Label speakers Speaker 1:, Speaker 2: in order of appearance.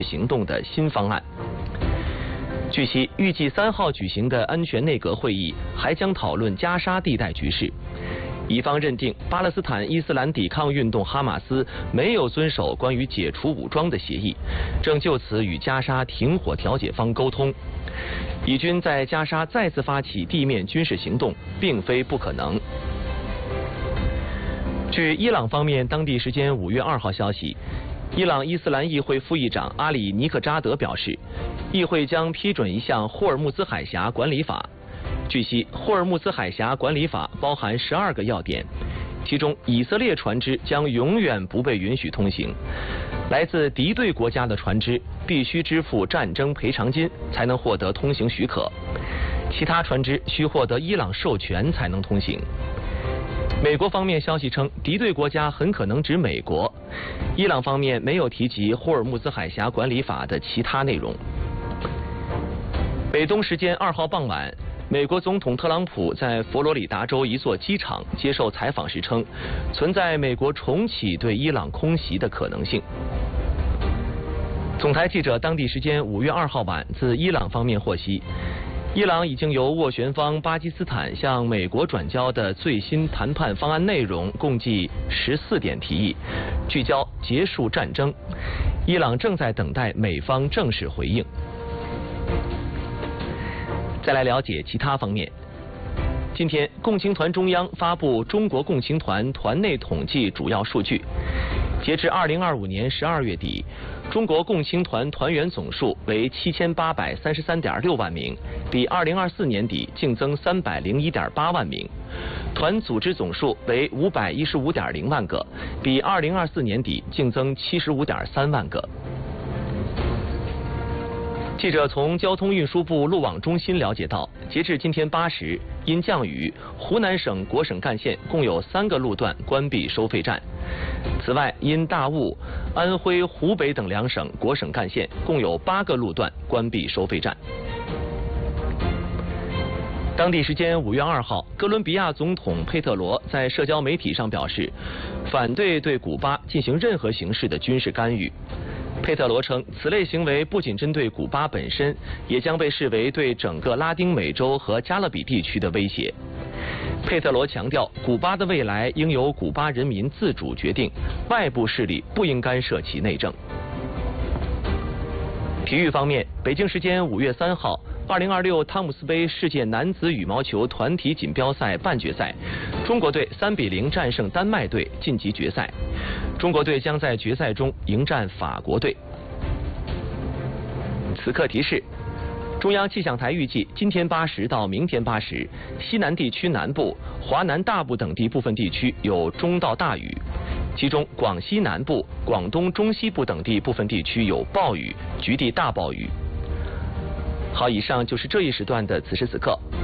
Speaker 1: 行动的新方案。据悉，预计3号举行的安全内阁会议还将讨论加沙地带局势。以方认定巴勒斯坦伊斯兰抵抗运动哈马斯没有遵守关于解除武装的协议，正就此与加沙停火调解方沟通。以军在加沙再次发起地面军事行动，并非不可能。据伊朗方面当地时间5月2号消息，伊朗伊斯兰议会副议长阿里尼克扎德表示，议会将批准一项霍尔木兹海峡管理法。据悉，霍尔木兹海峡管理法包含12个要点，其中以色列船只将永远不被允许通行，来自敌对国家的船只必须支付战争赔偿金才能获得通行许可，其他船只需获得伊朗授权才能通行。美国方面消息称，敌对国家很可能指美国。伊朗方面没有提及霍尔木兹海峡管理法的其他内容。北东时间2号傍晚，美国总统特朗普在佛罗里达州一座机场接受采访时称，存在美国重启对伊朗空袭的可能性。总台记者当地时间5月2号晚自伊朗方面获悉，伊朗已经由斡旋方巴基斯坦向美国转交的最新谈判方案内容共计14点提议，聚焦结束战争。伊朗正在等待美方正式回应。再来了解其他方面。今天，共青团中央发布中国共青团团内统计主要数据。截至2025年12月底，中国共青团团员总数为7833.6万名，比2024年底净增301.8万名；团组织总数为515.0万个，比2024年底净增75.3万个。记者从交通运输部路网中心了解到，截至今天8时，因降雨，湖南省国省干线共有3个路段关闭收费站。此外，因大雾，安徽、湖北等2省国省干线共有8个路段关闭收费站。当地时间5月2号，哥伦比亚总统佩特罗在社交媒体上表示，反对对古巴进行任何形式的军事干预。佩特罗称，此类行为不仅针对古巴本身，也将被视为对整个拉丁美洲和加勒比地区的威胁。佩特罗强调，古巴的未来应由古巴人民自主决定，外部势力不应干涉其内政。体育方面，北京时间5月3号，2026汤姆斯杯世界男子羽毛球团体锦标赛半决赛，中国队3比0战胜丹麦队晋级决赛。中国队将在决赛中迎战法国队。此刻提示：中央气象台预计，今天8时到明天8时，西南地区南部、华南大部等地部分地区有中到大雨，其中广西南部、广东中西部等地部分地区有暴雨，局地大暴雨。好，以上就是这一时段的此时此刻。